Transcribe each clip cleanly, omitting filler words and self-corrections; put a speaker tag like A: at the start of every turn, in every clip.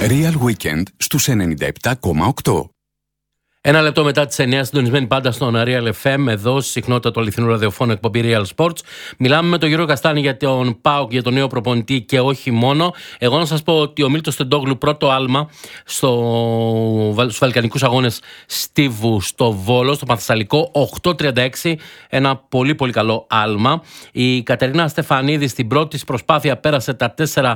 A: Real Weekend στους 97,8.
B: Ένα λεπτό μετά τις 9, συντονισμένοι πάντα στον Real FM, εδώ στη συχνότητα του αληθινού ραδιοφώνου εκπομπή Real Sports. Μιλάμε με τον Γιώργο Καστάνη για τον ΠΑΟΚ, για τον νέο προπονητή και όχι μόνο. Εγώ να σας πω ότι ο Μίλτος Τεντόγλου πρώτο άλμα στους Βαλκανικούς Αγώνες Στίβου στο Βόλο, στο Πανθεσσαλικό, 8.36. Ένα πολύ πολύ καλό άλμα. Η Κατερίνα Στεφανίδη στην πρώτη της προσπάθεια πέρασε τα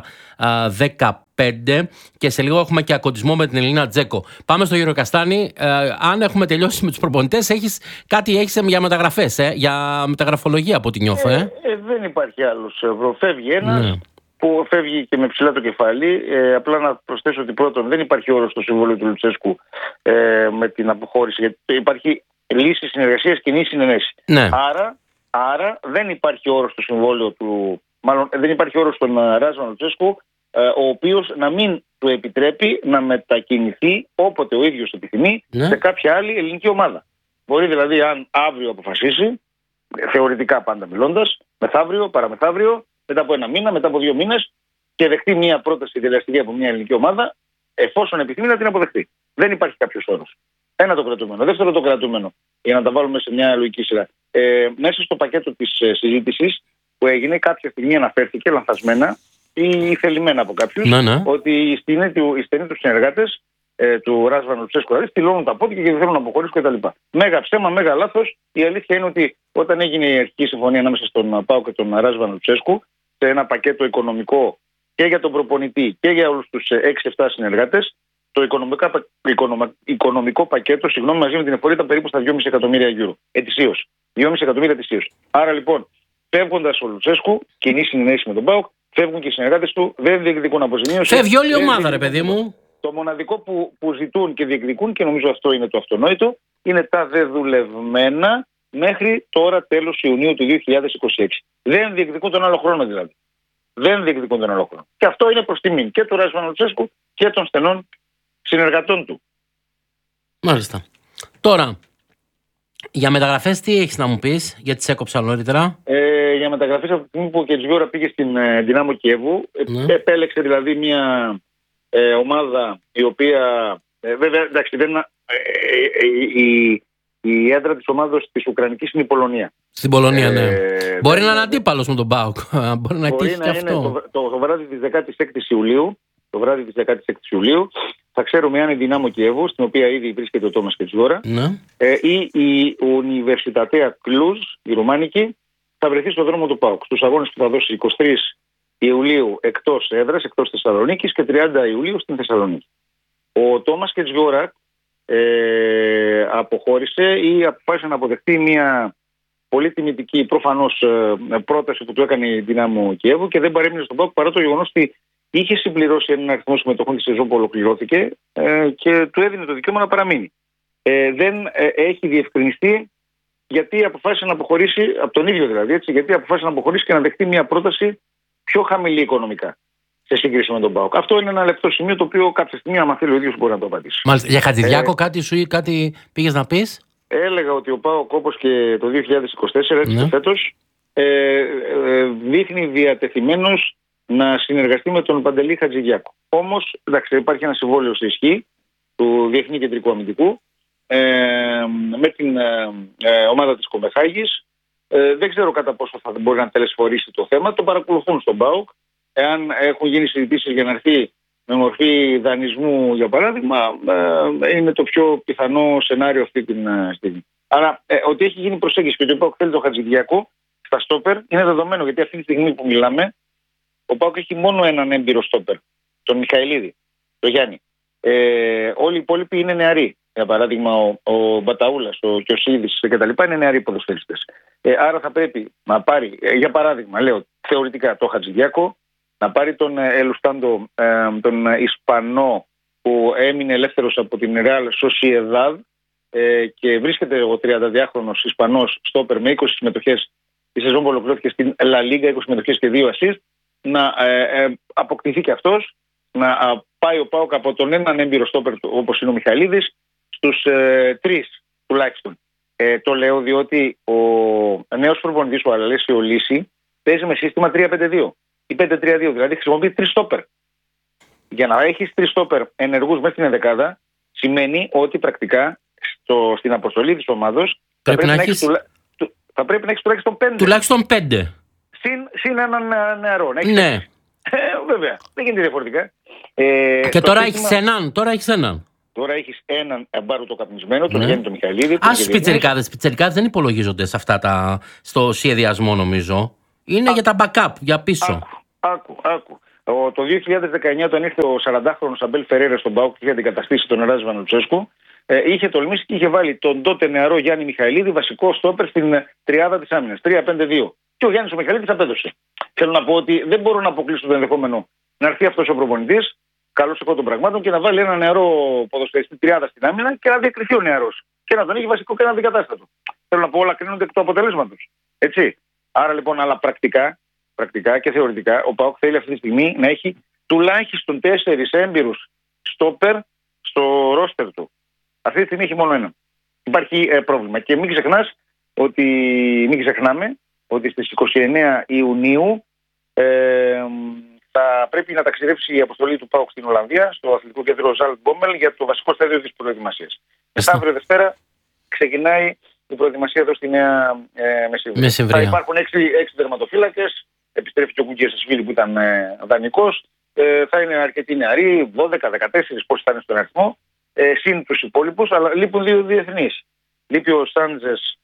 B: 4.15 και σε λίγο έχουμε και ακοντισμό με την Ελίνα Τζέκο. Πάμε στο Γιώργο Καστάνη. Αν έχουμε τελειώσει με τους προπονητές, έχεις για μεταγραφές, για μεταγραφολογία από ό,τι νιώθω.
C: Δεν υπάρχει άλλος. Φεύγει ένας που φεύγει και με ψηλά το κεφάλι. Απλά να προσθέσω ότι πρώτον δεν υπάρχει όρος στο συμβόλαιο του Λουτσέσκου με την αποχώρηση, γιατί υπάρχει λύση συνεργασίας, κοινή συνενέση.
B: Ναι.
C: Άρα δεν υπάρχει όρος στο συμβόλαιο του, μάλλον δεν υπάρχει όρος στον Ράζαν Λουτσέσκου, ο οποίος να μην του επιτρέπει να μετακινηθεί όποτε ο ίδιος επιθυμεί σε κάποια άλλη ελληνική ομάδα. Μπορεί δηλαδή, αν αύριο αποφασίσει, θεωρητικά πάντα μιλώντας, μεθαύριο, παραμεθαύριο, μετά από ένα μήνα, μετά από 2 μήνες, και δεχτεί μια πρόταση δελεαστική από μια ελληνική ομάδα, εφόσον επιθυμεί να την αποδεχτεί. Δεν υπάρχει κάποιος όρος. Ένα το κρατούμενο. Δεύτερο το κρατούμενο, για να τα βάλουμε σε μια λογική σειρά. Μέσα στο πακέτο της συζήτησης που έγινε, κάποια στιγμή αναφέρθηκε λανθασμένα ή θελημένα από κάποιους, ότι οι στενοί του συνεργάτες του Ράσβαν Λουτσέσκου στυλώνουν τα πόδια και δεν θέλουν να αποχωρήσουν κτλ. Μέγα ψέμα, μέγα λάθος. Η αλήθεια είναι ότι όταν έγινε η αρχική συμφωνία ανάμεσα στον ΠΑΟΚ και τον Ράσβαν Λουτσέσκου, σε ένα πακέτο οικονομικό και για τον προπονητή και για όλους τους 6-7 συνεργάτες, το οικονομικό πακέτο, μαζί με την εφορία, ήταν περίπου στα 2,5 εκατομμύρια ευρώ ετησίως. 2,5 εκατομμύρια ετησίως. Άρα λοιπόν, φεύγοντας ο Λουτσέσκου, κοινή συνενέση με τον ΠΑΟΚ, φεύγουν και οι συνεργάτες του, δεν διεκδικούν αποζημίωση.
B: Φεύγει όλη η ομάδα, ρε παιδί μου.
C: Το μοναδικό που ζητούν και διεκδικούν, και νομίζω αυτό είναι το αυτονόητο, είναι τα δεδουλευμένα μέχρι τώρα τέλος Ιουνίου του 2026. Δεν διεκδικούν τον άλλο χρόνο δηλαδή. Δεν διεκδικούν τον άλλο χρόνο. Και αυτό είναι προς τιμήν και του Ράσβαν Λουτσέσκου και των στενών συνεργατών του.
B: Μάλιστα. Τώρα, για μεταγραφές τι έχεις να μου πεις, γιατί τις έκοψα νωρίτερα.
C: Για μεταγραφές, από τη στιγμή που ο Κετζιόρα πήγε στην Δυνάμο Κιέβου, επέλεξε δηλαδή μια ομάδα η οποία, βέβαια εντάξει, η έδρα της ομάδας της Ουκρανικής είναι η Πολωνία.
B: Στην Πολωνία, ναι. Μπορεί να είναι αντίπαλος με τον ΠΑΟΚ. Μπορεί να είναι αυτό.
C: Το βράδυ της 16ης Ιουλίου, θα ξέρουμε αν η Δυνάμο Κιέβου, στην οποία ήδη βρίσκεται ο Τόμας Κετζιόρα, ή η Ουνιβερσιτατέα Κλουζ, η Ρουμάνικη, θα βρεθεί στον δρόμο του ΠΑΟΚ. Στους αγώνες που θα δώσει 23 Ιουλίου εκτός έδρας, εκτός Θεσσαλονίκης, και 30 Ιουλίου στην Θεσσαλονίκη. Ο Τόμας Κετζιόρα αποχώρησε ή αποφάσισε να αποδεχτεί μια πολύ τιμητική προφανώς πρόταση που του έκανε η Δυνάμο Κιέβου και δεν παρέμεινε στον ΠΑΟΚ, παρά το γεγονός ότι είχε συμπληρώσει έναν αριθμό συμμετοχών τη σεζόν που ολοκληρώθηκε και του έδινε το δικαίωμα να παραμείνει. Δεν έχει διευκρινιστεί γιατί αποφάσισε να αποχωρήσει, από τον ίδιο δηλαδή, γιατί αποφάσισε να αποχωρήσει και να δεχτεί μια πρόταση πιο χαμηλή οικονομικά σε σύγκριση με τον ΠΑΟΚ. Αυτό είναι ένα λεπτό σημείο το οποίο κάποια στιγμή, άμα θέλει ο ίδιος, μπορεί να το απαντήσει.
B: Μάλιστα. Για Χατζηδιάκο κάτι πήγες να πεις?
C: Έλεγα ότι ο ΠΑΟΚ, όπως και το 2024, έτσι και φέτος, δείχνει διατεθειμένος να συνεργαστεί με τον Παντελή Χατζηδιάκο. Όμως, εντάξει, υπάρχει ένα συμβόλαιο σε ισχύ του Διεθνή Κεντρικού Αμυντικού με την ομάδα της Κομπεχάγης. Δεν ξέρω κατά πόσο θα μπορεί να τελεσφορήσει το θέμα. Το παρακολουθούν στον ΠΑΟΚ. Εάν έχουν γίνει συζητήσεις για να έρθει με μορφή δανεισμού, για παράδειγμα, είναι το πιο πιθανό σενάριο αυτή την στιγμή. Άρα, ότι έχει γίνει προσέγγιση και ότι ο ΠΑΟΚ θέλει τον Χατζηδιάκο στα στόπερ είναι δεδομένο, γιατί αυτή τη στιγμή που μιλάμε, ο ΠΑΟΚ έχει μόνο έναν έμπειρο στόπερ, τον Μιχαηλίδη, τον Γιάννη. Όλοι οι υπόλοιποι είναι νεαροί. Για παράδειγμα, ο Μπαταούλας, ο Κιωσίδης κτλ. Είναι νεαροί ποδοσφαιριστές. Άρα θα πρέπει να πάρει, για παράδειγμα, λέω θεωρητικά, τον Χατζηδιάκο, να πάρει τον Ελουστάντο, τον Ισπανό που έμεινε ελεύθερος από την Real Sociedad και βρίσκεται ο 32χρονος Ισπανός στόπερ με 20 συμμετοχές τη σεζόν που ολοκληρώθηκε στην La Liga, 20 συμμετοχές και 2 assist, να αποκτηθεί και αυτός, να πάει ο ΠΑΟΚ από τον έναν έμπειρο στόπερ όπως είναι ο Μιχαηλίδης στους 3 τουλάχιστον. Το λέω διότι ο νέος προπονητής, ο Αλέσιο Λύση, παίζει με σύστημα 3-5-2 ή 5-3-2, δηλαδή χρησιμοποιεί 3 στόπερ. για να έχεις 3 στόπερ ενεργούς μέσα στην ενδεκάδα, σημαίνει ότι πρακτικά στην αποστολή της ομάδος θα πρέπει να έχεις τουλάχιστον 5.
B: Τουλάχιστον 5.
C: Συν έναν νεαρό.
B: Ναι.
C: Βέβαια. Δεν γίνεται διαφορετικά.
B: Και τώρα έχεις έναν.
C: Τώρα έχεις έναν μπαρουτοκαπνισμένο, τον Γιάννη τον Μιχαηλίδη.
B: Στους πιτσιρικάδες. Πιτσιρικάδες δεν υπολογίζονται σε αυτά στο σχεδιασμό, νομίζω. Είναι για τα backup, για πίσω.
C: Άκου. Το 2019, όταν ήρθε ο 40χρονος Αμπέλ Φερέιρα στον ΠΑΟΚ και είχε αντικαταστήσει τον Εράζη Λουτσέσκου, είχε τολμήσει και είχε βάλει τον τότε νεαρό Γιάννη Μιχαηλίδη βασικό στόπερ στην τριάδα της άμυνας. 3-5-2. Και ο Γιάννης ο Μιχαηλίδης απέδωσε. Θέλω να πω ότι δεν μπορώ να αποκλείσω το ενδεχόμενο να έρθει αυτός ο προπονητής, καλός εγώ των πραγμάτων, και να βάλει ένα νεαρό ποδοσφαιριστή τριάδα στην άμυνα και να διακριθεί ο νεαρός. Και να τον έχει βασικό και ένα αντικατάστατο. Θέλω να πω, όλα κρίνονται εκ του αποτελέσματος. Έτσι. Άρα λοιπόν, αλλά πρακτικά και θεωρητικά, ο ΠΑΟΚ θέλει αυτή τη στιγμή να έχει τουλάχιστον 4 έμπειρους στόπερ στο ρόστερ του. Αυτή τη στιγμή έχει μόνο ένα. Υπάρχει πρόβλημα. Και μην ξεχνάμε ότι στις 29 Ιουνίου θα πρέπει να ταξιδέψει η αποστολή του ΠΑΟΚ στην Ολλανδία, στο αθλητικό κέντρο Ζαλτμπόμελ, για το βασικό στάδιο της προετοιμασίας. Μεθαύριο Δευτέρα ξεκινάει η προετοιμασία εδώ στη Νέα Μεσημβρία. Θα υπάρχουν 6 τερματοφύλακες. Επιστρέφει και ο Κουγκιέσσβιλι που ήταν δανεικός. Θα είναι αρκετοί νεαροί, 12-14, πώς θα είναι στον αριθμό. Συν τους υπόλοιπους, αλλά λείπουν 2 διεθνείς. Λείπει ο Σάντζες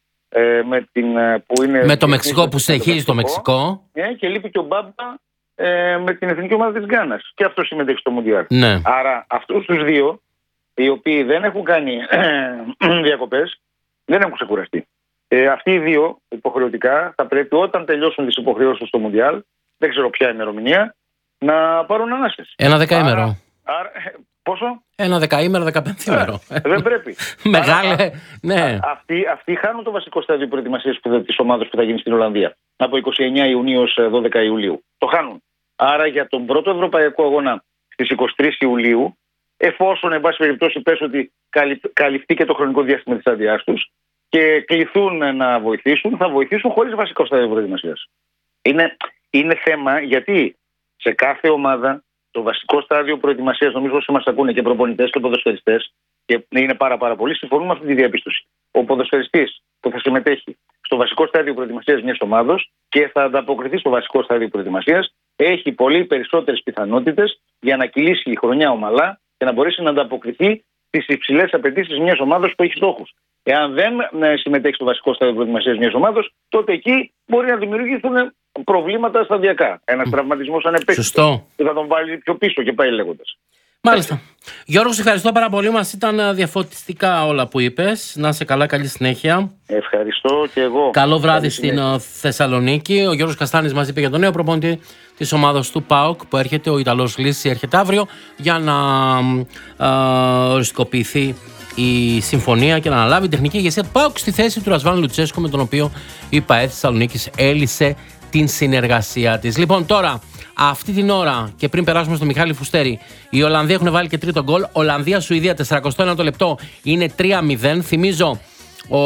B: με το Μεξικό, που συνεχίζει το Μεξικό.
C: Και λείπει και ο Μπάμπα με την εθνική ομάδα της Γκάνας. Και αυτό συμμετέχει στο Μουντιάλ.
B: Ναι.
C: Άρα αυτούς τους 2, οι οποίοι δεν έχουν κάνει διακοπές, δεν έχουν ξεκουραστεί. Αυτοί οι 2 υποχρεωτικά θα πρέπει, όταν τελειώσουν τις υποχρεώσεις στο Μουντιάλ, δεν ξέρω ποια ημερομηνία, να πάρουν ανάσες.
B: Ένα δεκαήμερο.
C: Πόσο?
B: Ένα δεκαήμερο, 15ημερο.
C: Δεν πρέπει.
B: Μεγάλε. Ναι.
C: Αυτοί χάνουν το βασικό στάδιο προετοιμασίας της ομάδας που θα γίνει στην Ολλανδία από 29 Ιουνίου ως 12 Ιουλίου. Το χάνουν. Άρα για τον πρώτο ευρωπαϊκό αγώνα στις 23 Ιουλίου, εφόσον εν πάση περιπτώσει πες ότι καλυφθεί και το χρονικό διάστημα της άδειάς τους και κληθούν να βοηθήσουν, θα βοηθήσουν χωρίς βασικό στάδιο προετοιμασίας. Είναι θέμα, γιατί σε κάθε ομάδα το βασικό στάδιο προετοιμασίας, νομίζω όσοι μας ακούνε και προπονητές και ποδοσφαιριστές, και είναι πάρα πολλοί, συμφωνούν με αυτή τη διαπίστωση. Ο ποδοσφαιριστής που θα συμμετέχει στο βασικό στάδιο προετοιμασίας μιας ομάδος και θα ανταποκριθεί στο βασικό στάδιο προετοιμασίας, έχει πολύ περισσότερες πιθανότητες για να κυλήσει η χρονιά ομαλά και να μπορέσει να ανταποκριθεί στις υψηλές απαιτήσεις μιας ομάδας που έχει στόχους. Εάν δεν συμμετέχει στο βασικό στάδιο προετοιμασίας μιας ομάδος, τότε εκεί μπορεί να δημιουργηθούν προβλήματα σταδιακά. Ένας τραυματισμός ανεπέκτητος που θα τον βάλει πιο πίσω και πάει λέγοντας.
B: Μάλιστα. Γιώργο, σε ευχαριστώ πάρα πολύ. Μας ήταν διαφωτιστικά όλα που είπες. Να είσαι καλά, καλή συνέχεια.
C: Ευχαριστώ και εγώ.
B: Καλό βράδυ στην Θεσσαλονίκη. Ο Γιώργος Καστάνης μας είπε για τον νέο προπονητή της ομάδας του ΠΑΟΚ που έρχεται, ο Ιταλός Λύση, έρχεται αύριο για να οριστικοποιηθεί η συμφωνία και να αναλάβει η τεχνική ηγεσία του ΠΑΟΚ στη θέση του Ρασβάν Λουτσέσκου, με τον οποίο η ΠΑΕ Θεσσαλονίκης έλυσε την συνεργασία της. Λοιπόν, τώρα, αυτή την ώρα και πριν περάσουμε στο Μιχάλη Φουστέρη, οι Ολλανδοί έχουν βάλει και τρίτο γκολ. Ολλανδία-Σουηδία, 41 λεπτό, είναι 3-0. Θυμίζω, ο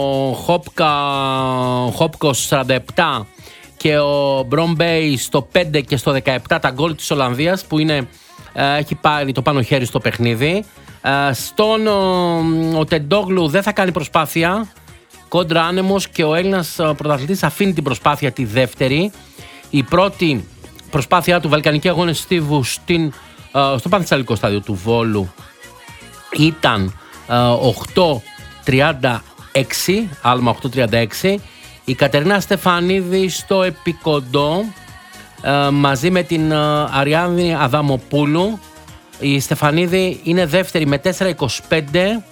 B: Χόπκος 47 και ο Μπρομπέι στο 5 και στο 17 τα γκολ της Ολλανδίας, που έχει πάρει το πάνω χέρι στο παιχνίδι. Ο Τεντόγλου δεν θα κάνει προσπάθεια, κόντρα άνεμος, και ο Έλληνας πρωταθλητής αφήνει την προσπάθεια τη δεύτερη. Η πρώτη προσπάθειά του, Βαλκανική Αγώνες Στίβου στο Πανθεσσαλικό στάδιο του Βόλου, ήταν 8.36, άλμα 8.36. Η Κατερίνα Στεφανίδη στο επικοντό μαζί με την Αριάννη Αδαμοπούλου. Η Στεφανίδη είναι δεύτερη με 4.25.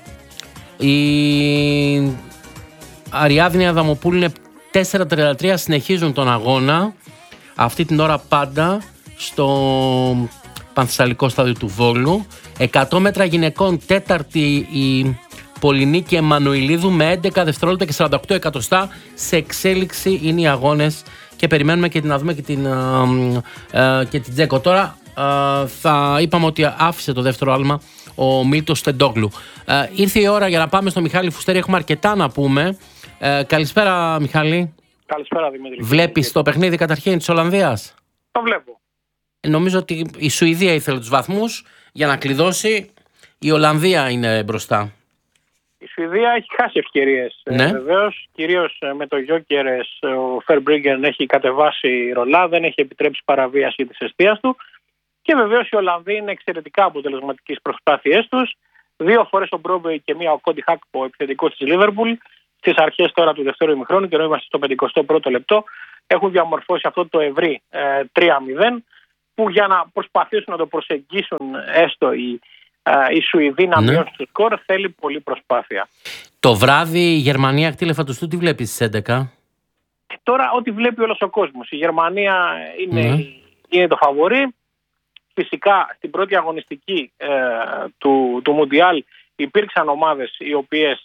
B: Η Αριάδνη Αδαμοπούλου είναι 4.33. Συνεχίζουν τον αγώνα αυτή την ώρα πάντα στο Πανθεσσαλικό στάδιο του Βόλου. 100 μέτρα γυναικών, τέταρτη η Πολυνίκη Εμμανουηλίδου με 11 δευτερόλεπτα και 48 εκατοστά. Σε εξέλιξη είναι οι αγώνες και περιμένουμε και να δούμε και την Τζέκο. Τώρα θα είπαμε ότι άφησε το δεύτερο άλμα ο Μίλτος Τεντόγλου. Ήρθε η ώρα για να πάμε στο Μιχάλη Φουστέρη. Έχουμε αρκετά να πούμε. Καλησπέρα, Μιχάλη.
D: Καλησπέρα, Δημήτρη.
B: Βλέπεις το παιχνίδι καταρχήν της Ολλανδίας?
D: Το βλέπω.
B: Νομίζω ότι η Σουηδία ήθελε τους βαθμούς για να κλειδώσει. Η Ολλανδία είναι μπροστά.
D: Η Σουηδία έχει χάσει ευκαιρίες,
B: Ναι.
D: βεβαίως, κυρίως με το Γιόκερες. Ο Φερμπρίγκεν έχει κατεβάσει ρολά, δεν έχει επιτρέψει παραβίαση της εστίας του. Και βεβαίως οι Ολλανδοί είναι εξαιρετικά αποτελεσματικοί στις προσπάθειές τους. 2 φορές ο Μπρόμπεϊ και 1 ο Κόντι Χάκπο, επιθετικός της Λίβερπουλ, στις αρχές τώρα του δεύτερου ημιχρόνου, και ενώ είμαστε στο 51ο λεπτό, έχουν διαμορφώσει αυτό το ευρύ 3-0, που για να προσπαθήσουν να το προσεγγίσουν έστω οι Σουηδοί να μειώσουν το σκορ, θέλει πολλή προσπάθεια.
B: Το βράδυ η Γερμανία ακτήλεφαντος του, τι βλέπεις στις 11?
D: Τώρα ό,τι βλέπει όλος ο κόσμος. Η Γερμανία είναι το φαβορί. Φυσικά στην πρώτη αγωνιστική του Μουντιάλ υπήρξαν ομάδες οι οποίες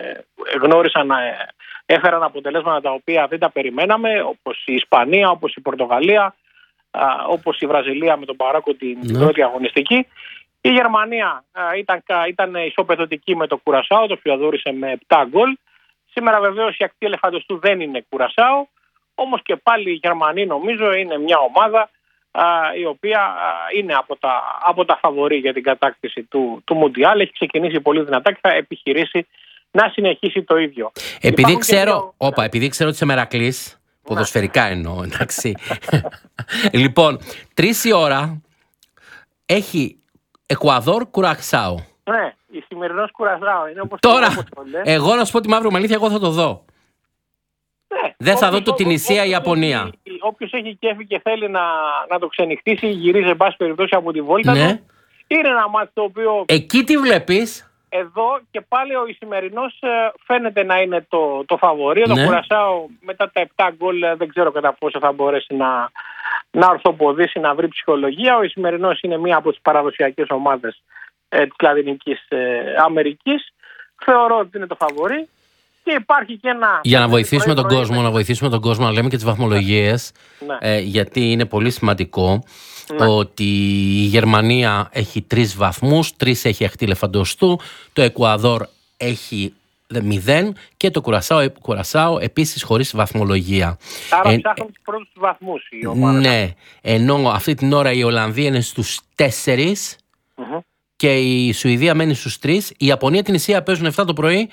D: έφεραν αποτελέσματα τα οποία δεν τα περιμέναμε, όπως η Ισπανία, όπως η Πορτογαλία, όπως η Βραζιλία με τον Παράκο την πρώτη αγωνιστική. Η Γερμανία ήταν ισοπεδωτική με το Κουρασάο, το οποίο δόρισε με 7 γκολ. Σήμερα βεβαίως η ακτή ελεφαντοστού δεν είναι Κουρασάο, όμως και πάλι η Γερμανία νομίζω είναι μια ομάδα η οποία είναι από τα φαβορί για την κατάκτηση του Μουντιάλ. Έχει ξεκινήσει πολύ δυνατά και θα επιχειρήσει να συνεχίσει το ίδιο.
B: Επειδή ξέρω ότι είσαι Μερακλής, ποδοσφαιρικά εννοώ, εντάξει. Λοιπόν, 3 η ώρα έχει Εκουαδόρ Κουρασάο.
D: Ναι, η σημερινός Κουρασάο είναι όπως
B: τώρα,
D: το λες.
B: εγώ να σου πω τη μαύρη αλήθεια, εγώ θα το δω.
D: Ναι,
B: δεν θα δω το Τινησία ή Ιαπωνία.
D: Όποιος έχει κέφι και θέλει να το ξενυχτήσει, γυρίζει εν πάση περιπτώσει από τη βόλτα του. Είναι ένα μάτι το οποίο...
B: Εκεί τι βλέπεις?
D: Εδώ και πάλι ο Ισημερινός φαίνεται να είναι το φαβορί. Το Κουρασάο μετά τα 7 γκολ δεν ξέρω κατά πόσο θα μπορέσει να ορθοποδήσει, να βρει ψυχολογία. Ο Ισημερινός είναι μία από τις παραδοσιακές ομάδες της Λατινικής Αμερικής. Θεωρώ ότι είναι το φαβορί. Και υπάρχει και ένα...
B: Για να βοηθήσουμε τον κόσμο, να λέμε και τις βαθμολογίες, γιατί είναι πολύ σημαντικό ότι η Γερμανία έχει 3 βαθμούς, 3 έχει ακτή ελεφαντοστού, το Εκουαδόρ έχει 0 και το Κουρασάο επίσης χωρίς βαθμολογία.
D: Άρα ψάχνουν τους πρώτους βαθμούς η ομάδα.
B: Ναι, ενώ αυτή την ώρα η Ολλανδία είναι στους 4 και η Σουηδία μένει στους 3. Η Ιαπωνία, την Ισία παίζουν 7 το πρωί.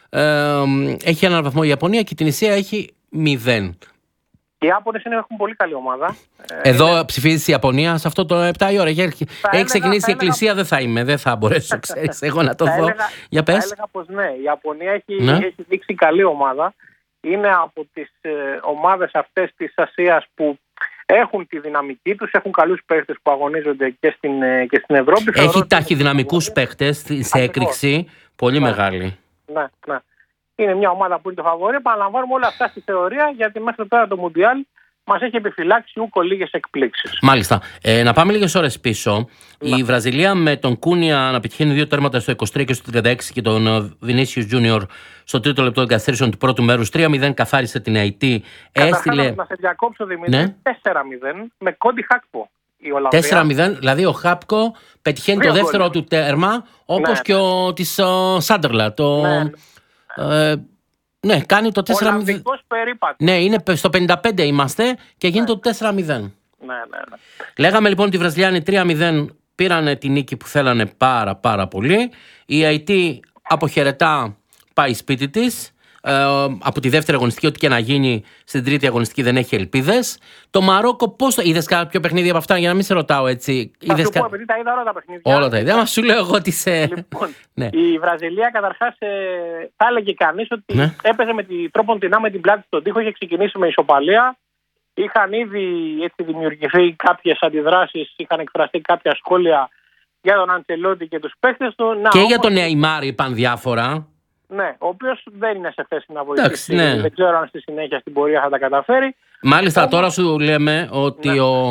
B: Έχει 1 βαθμό η Ιαπωνία και την Ισία έχει 0.
D: Οι Ιάπωνες έχουν πολύ καλή ομάδα.
B: Εδώ ψηφίζεις η Ιαπωνία σε αυτό το 7 η ώρα. Έχει ξεκινήσει η εκκλησία, δεν θα μπορέσω εγώ να το δω. Για πες.
D: Θα έλεγα πως ναι, η Ιαπωνία έχει δείξει καλή ομάδα. Είναι από τις ομάδες αυτές της Ασίας που έχουν τη δυναμική τους, έχουν καλούς παίχτες που αγωνίζονται και στην Ευρώπη.
B: Έχει ταχυδυναμικούς παίχτες σε έκρηξη, πολύ μεγάλη.
D: Ναι. Είναι μια ομάδα που είναι το φαβορί. Παραλαμβάνουμε όλα αυτά στη θεωρία, γιατί μέχρι τώρα το Μουντιάλ μας έχει επιφυλάξει ούκο λίγες εκπλήξεις.
B: Μάλιστα. Να πάμε λίγες ώρες πίσω. Η Βραζιλία με τον Κούνια να πετυχαίνει 2 τέρματα στο 23 και στο 36 και τον Βινίσιους Τζούνιορ στο 3ο λεπτό εγκαθίδρυσεων του πρώτου μέρους. 3-0 καθάρισε την Αϊτή.
D: Έστειλε... Να σε διακόψω, Δημήτρη, 4-0 με Κόντι Χάκπο.
B: 4-0, δηλαδή ο Χάπκο πετυχαίνει το δεύτερο του τέρμα, όπως και ο της Σάντερλα. Ναι, κάνει το 4-0.
D: Ολλανδικός περίπατος.
B: Ναι, είναι στο 55 είμαστε και γίνεται το 4-0.
D: Ναι.
B: Λέγαμε λοιπόν ότι οι Βραζιλιάνοι 3-0 πήραν την νίκη που θέλανε πάρα πολύ. Η Αϊτή αποχαιρετά, πάει σπίτι της. Από τη δεύτερη αγωνιστική, ό,τι και να γίνει στην τρίτη αγωνιστική δεν έχει ελπίδες. Το Μαρόκο, πώς το είδες κάποιο παιχνίδι από αυτά, για να μην σε ρωτάω έτσι?
D: Θα σου πω, επειδή τα είδα όλα τα παιχνίδια.
B: Όλα τα είδα, μα σου λέω εγώ τι σε...
D: Λοιπόν, η Βραζιλία καταρχάς θα έλεγε κανείς ότι έπαιζε με τρόπον την με την πλάτη στον τοίχο, είχε ξεκινήσει με ισοπαλία. Είχαν ήδη δημιουργηθεί κάποιες αντιδράσεις, είχαν εκφραστεί κάποια σχόλια για τον Αντσελότη και τους παίκτες του.
B: Και για τον Νεϊμάρ είπαν διάφορα.
D: Ναι, ο οποίος δεν είναι σε θέση να βοηθήσει. Δεν ξέρω αν στη συνέχεια στην πορεία θα τα καταφέρει.
B: Μάλιστα τώρα σου λέμε ότι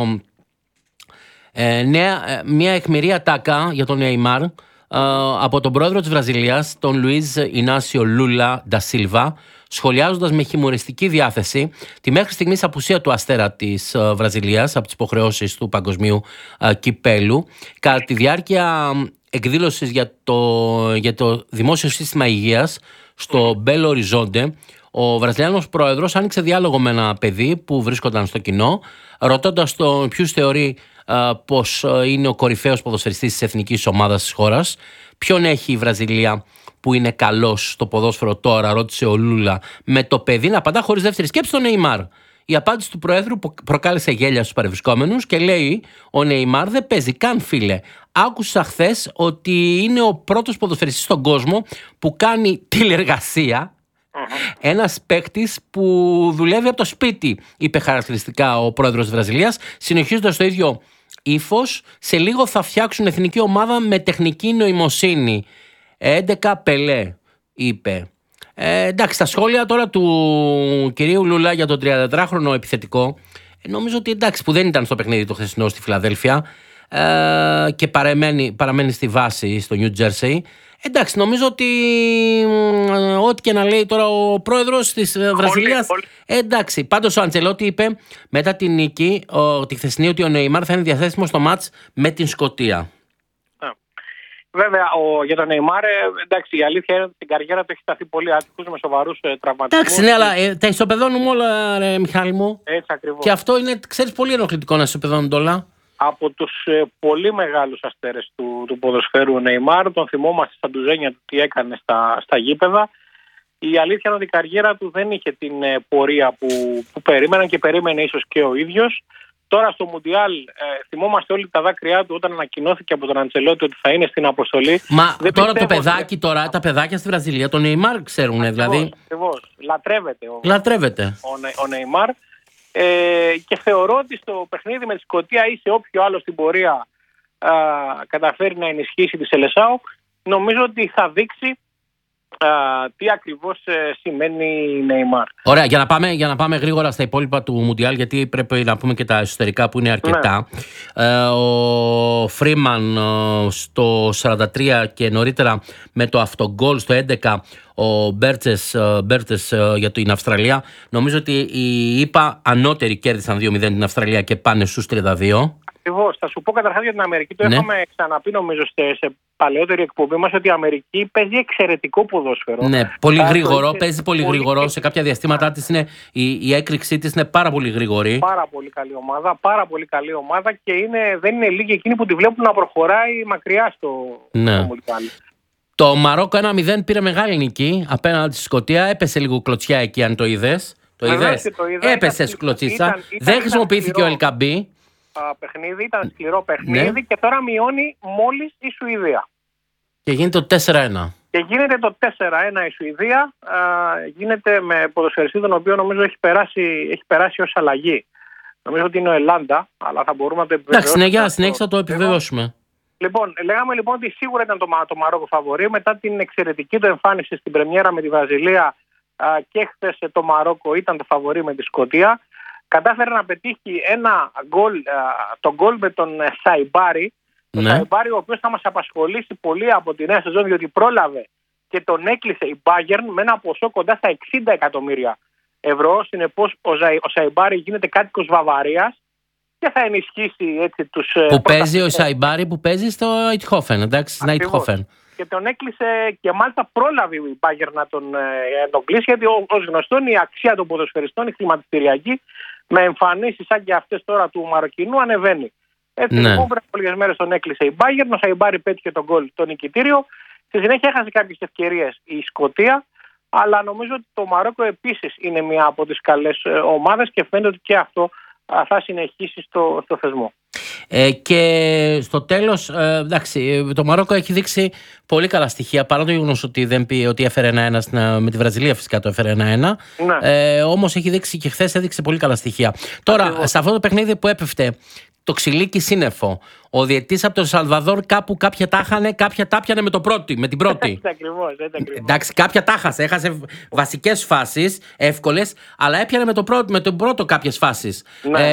B: μια αιχμηρή τάκα για τον Νεϊμάρ από τον πρόεδρο της Βραζιλίας, τον Λουίζ Ινάσιο Λούλα ντα Σίλβα, σχολιάζοντας με χιουμοριστική διάθεση τη μέχρι στιγμής απουσία του αστέρα της Βραζιλίας από τις υποχρεώσεις του παγκοσμίου κυπέλου κατά τη διάρκεια εκδήλωσης για το δημόσιο σύστημα υγείας στο Μπέλο Οριζόντε. Ο Βραζιλιάνος πρόεδρος άνοιξε διάλογο με ένα παιδί που βρίσκονταν στο κοινό, ρωτώντας τον ποιους θεωρεί πως είναι ο κορυφαίος ποδοσφαιριστής της εθνικής ομάδας της χώρας. Ποιον έχει η Βραζιλία που είναι καλός στο ποδόσφαιρο τώρα, ρώτησε ο Λούλα, με το παιδί να απαντά χωρίς δεύτερη σκέψη τον Νεϊμάρ. Η απάντηση του Προέδρου προκάλεσε γέλια στους παρευρισκόμενους και λέει: ο Νεϊμάρ δεν παίζει καν, φίλε. Άκουσα χθες ότι είναι ο πρώτος ποδοσφαιριστής στον κόσμο που κάνει τηλεργασία. Ένας παίκτης που δουλεύει από το σπίτι, είπε χαρακτηριστικά ο πρόεδρος της Βραζιλίας, συνεχίζοντας το ίδιο ύφος. Σε λίγο θα φτιάξουν εθνική ομάδα με τεχνική νοημοσύνη. 11 Πελέ, είπε. Εντάξει, τα σχόλια τώρα του κυρίου Λούλα για τον 34χρονο επιθετικό, νομίζω ότι εντάξει, που δεν ήταν στο παιχνίδι το χθεσινό στη Φιλαδέλφια και παραμένει στη βάση στο New Jersey. Εντάξει, νομίζω ότι ό,τι και να λέει τώρα ο πρόεδρος της Βραζιλίας. Εντάξει, πάντως ο Αντσελότη είπε μετά την νίκη, τη χθεσινή, ότι ο Νεϊμάρ θα είναι διαθέσιμος στο μάτς με την Σκωτία.
D: Βέβαια, για τον Νεϊμάρ, εντάξει, η αλήθεια είναι ότι την καριέρα του έχει σταθεί πολύ άτυχος με σοβαρούς τραυματισμούς.
B: Εντάξει, ναι, αλλά τα ισοπεδώνουμε όλα, ρε Μιχάλη μου.
D: Έτσι ακριβώς.
B: Και αυτό είναι, ξέρεις, πολύ ενοχλητικό να ισοπεδώνονται όλα.
D: Από τους πολύ μεγάλους αστέρες του ποδοσφαίρου Νεϊμάρ, τον θυμόμαστε στα ντουζένια του τι έκανε στα γήπεδα. Η αλήθεια είναι ότι η καριέρα του δεν είχε την πορεία που περίμεναν και περίμενε ίσως και ο ίδιος. Τώρα στο Μουντιάλ θυμόμαστε όλοι τα δάκρυά του όταν ανακοινώθηκε από τον Αντσελότη ότι θα είναι στην αποστολή.
B: Μα δεν τώρα το παιδάκι, τα παιδάκια στη Βραζιλία, τον Νεϊμάρ ξέρουν, δηλαδή.
D: Ακριβώς.
B: Λατρεύεται
D: ο Νεϊμάρ. Και θεωρώ ότι στο παιχνίδι με τη Σκωτία ή σε όποιο άλλο στην πορεία καταφέρει να ενισχύσει τη Σελεσάο, νομίζω ότι θα δείξει τι ακριβώς σημαίνει Νεϊμάρ.
B: Ωραία, για να πάμε γρήγορα στα υπόλοιπα του Μουντιάλ, γιατί πρέπει να πούμε και τα εσωτερικά που είναι αρκετά. Ναι. Ο Φρίμαν στο 43 και νωρίτερα με το αυτογκόλ στο 11, ο Μπέρτσες για την Αυστραλία. Νομίζω ότι οι ΙΠΑ ανώτεροι κέρδισαν 2-0 την Αυστραλία και πάνε στους 32.
D: Ακριβώς. Θα σου πω καταρχάς για την Αμερική. Το έχουμε ξαναπεί νομίζω σε παλαιότερη εκπομπή μας ότι η Αμερική παίζει εξαιρετικό ποδόσφαιρο.
B: Ναι, πολύ γρήγορο. Παίζει πολύ γρήγορο. Σε κάποια διαστήματά της η έκρηξή της είναι πάρα πολύ γρήγορη.
D: Πάρα πολύ καλή ομάδα και δεν είναι λίγοι εκείνοι που τη βλέπουν να προχωράει μακριά στο Μουντιάλ.
B: Το Μαρόκο 1-0 πήρε μεγάλη νίκη απέναντι στη Σκωτία. Έπεσε λίγο κλωτσιά εκεί, αν το είδες. Έπεσε κλωτσίτσα. Δεν χρησιμοποιήθηκε ο Ελκαμπή.
D: Ήταν σκληρό παιχνίδι και τώρα μειώνει μόλις η Σουηδία.
B: Και γίνεται το 4-1.
D: Και γίνεται το 4-1 η Σουηδία. Γίνεται με ποδοσφαιριστή τον οποίο νομίζω έχει περάσει ως αλλαγή. Νομίζω ότι είναι ο Ελάντα, αλλά θα μπορούμε να το επιβεβαιώσουμε.
B: Εντάξει, συνέχισα το επιβεβαιώσουμε.
D: Λοιπόν, λέγαμε λοιπόν ότι σίγουρα ήταν το Μαρόκο φαβορί μετά την εξαιρετική του εμφάνιση στην πρεμιέρα με τη Βραζιλία και χθες το Μαρόκο ήταν το φαβορί με τη Σκωτία. Κατάφερε να πετύχει το γκολ με τον Σαϊμπάρι. Τον Σαϊμπάρι, ο οποίος θα μας απασχολήσει πολύ από τη νέα σεζόν, διότι πρόλαβε και τον έκλεισε η Bayern με ένα ποσό κοντά στα 60 εκατομμύρια ευρώ. Συνεπώς ο Σαϊμπάρι γίνεται κάτοικος Βαβαρίας και θα ενισχύσει έτσι τους.
B: Που παίζει ο Σαϊμπάρι που παίζει στο Eindhoven, εντάξει, στην Eindhoven.
D: Και τον έκλεισε και μάλιστα πρόλαβε η Bayern να τον κλείσει, γιατί ως γνωστόν η αξία των ποδοσφαιριστών, η χρηματιστηριακή, με εμφανίσεις σαν και αυτές τώρα του Μαροκινού ανεβαίνει. Έτσι λοιπόν πριν από λίγες μέρες τον έκλεισε η Bayern, ο Σαϊμπάρι πέτυχε τον γκολ, το νικητήριο. Στη συνέχεια έχασε κάποιες ευκαιρίες η Σκωτία, αλλά νομίζω ότι το Μαρόκο επίσης είναι μια από τις καλές ομάδες και φαίνεται ότι και αυτό θα συνεχίσει στο θεσμό.
B: Και στο τέλος, εντάξει, το Μαρόκο έχει δείξει πολύ καλά στοιχεία, παρά το γεγονός ότι δεν πει ότι έφερε 1-1 με τη Βραζιλία, φυσικά το έφερε 1-1. Όμως έχει δείξει και χθες έδειξε πολύ καλά στοιχεία. Τώρα, σε αυτό το παιχνίδι που έπεφτε το ξυλίκι σύννεφο, ο διαιτής από τον Σαλβαδόρ κάπου κάποια τα χάνε, κάποια τα πιανε με την πρώτη.
D: Έτσι ακριβώς.
B: Εντάξει, κάποια τα χάσε. Έχασε βασικές φάσεις, εύκολες, αλλά έπιανε με τον πρώτο κάποιες φάσεις.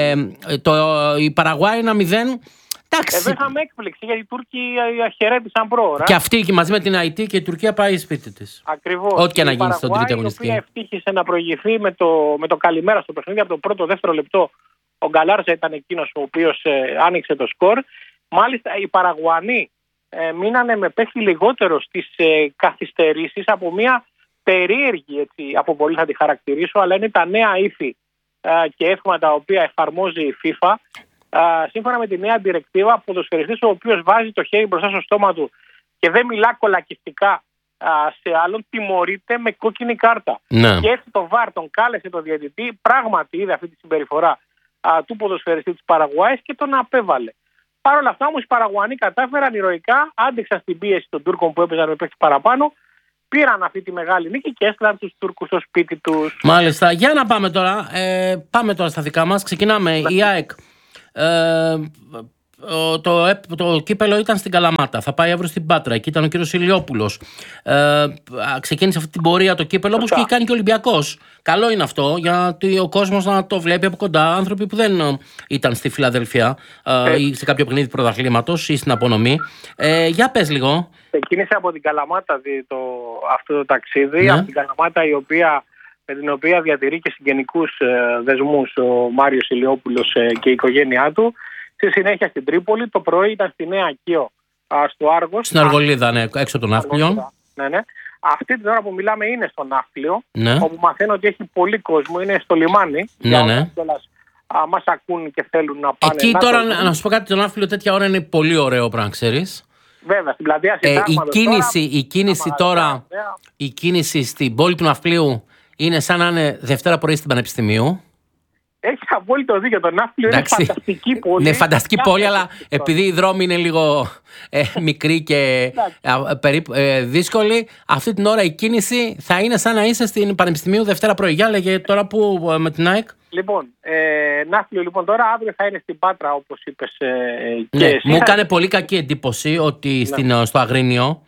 B: Η Παραγουάη 1-0.
D: Εδώ είχαμε έκπληξη γιατί οι Τούρκοι χαιρέτησαν πρόωρα.
B: Και αυτή μαζί με την Αϊτή και η Τουρκία πάει σπίτι της.
D: Ακριβώς.
B: Ό,τι και να γίνει στον τρίτη αγωνιστική.
D: Η οποία ευτύχησε να προηγηθεί με το καλημέρα στο παιχνίδι από το πρώτο-δεύτερο λεπτό. Ο Γκαλάρζα ήταν εκείνος ο οποίος άνοιξε το σκορ. Μάλιστα οι Παραγουανοί μείνανε με παίχτη λιγότερο στις καθυστερήσεις από μια περίεργη, έτσι, από πολύ θα τη χαρακτηρίσω, αλλά είναι τα νέα ύφη και εύχημα τα οποία εφαρμόζει η FIFA. σύμφωνα με τη νέα διρεκτίβα, ποδοσφαιριστής ο οποίος βάζει το χέρι μπροστά στο στόμα του και δεν μιλά κολακιστικά σε άλλον, τιμωρείται με κόκκινη κάρτα.
B: Ναι.
D: Και έτσι το VAR τον κάλεσε το διαιτητή, πράγματι είδε αυτή τη συμπεριφορά του ποδοσφαιριστή της Παραγουάης και τον απέβαλε. Παρ' όλα αυτά όμως οι Παραγουανοί κατάφεραν ηρωικά, άντεξαν στην πίεση των Τούρκων που έπαιζαν με παίκτες παραπάνω, πήραν αυτή τη μεγάλη νίκη και έστειλαν τους Τούρκους στο σπίτι τους.
B: Μάλιστα. Για να πάμε τώρα. Πάμε τώρα στα δικά μας. Ξεκινάμε. Η ΑΕΚ. Το κύπελο ήταν στην Καλαμάτα. Θα πάει αύριο στην Πάτρα. Εκεί ήταν ο κύριος Ηλιόπουλος. Ξεκίνησε αυτή την πορεία το κύπελο, όπως και έχει κάνει και ο Ολυμπιακός. Καλό είναι αυτό, γιατί ο κόσμος να το βλέπει από κοντά. Άνθρωποι που δεν ήταν στη Φιλαδελφία ή σε κάποιο παιχνίδι πρωταθλήματος ή στην απονομή. Για πες λίγο.
D: Ξεκίνησε από την Καλαμάτα αυτό το ταξίδι.
B: Ναι.
D: Από την Καλαμάτα με την οποία διατηρεί και συγγενικούς δεσμούς ο Μάριος Ηλιόπουλος και η οικογένειά του. Στη συνέχεια στην Τρίπολη, το πρωί ήταν στη Νέα Κείο στο Άργος.
B: Στην Αργολίδα, ναι, έξω των Ναύπλιων.
D: Ναι. Αυτή την ώρα που μιλάμε είναι στο Ναύπλιο,
B: Ναι.
D: όπου μαθαίνω ότι έχει πολύ κόσμο, είναι στο λιμάνι.
B: Ναι.
D: Μας ακούν και θέλουν να πάνε.
B: Εκεί τώρα, να σου πω κάτι, το Ναύπλιο τέτοια ώρα είναι πολύ ωραίο, πράγμα να ξέρεις.
D: Βέβαια, στην πλατεία Συντάγματος
B: η κίνηση στην πόλη του Ναυπλίου είναι σαν να είναι Δευτέρα πρωί στην Πανεπιστημίου.
D: Έχει απόλυτο δίκιο. Το Ναύπλιο είναι φανταστική πόλη.
B: Είναι φανταστική πόλη, αλλά επειδή οι δρόμοι είναι λίγο μικροί και δύσκολοι, αυτή την ώρα η κίνηση θα είναι σαν να είσαι στην Πανεπιστημίου Δευτέρα πρωί. Για λέγε τώρα που με την ΑΕΚ.
D: Λοιπόν, Ναύπλιο λοιπόν τώρα, αύριο θα είναι στην Πάτρα, όπως είπες και
B: Ναι,
D: εσύ.
B: μου έκανε πολύ κακή εντύπωση ότι στο Αγρίνιο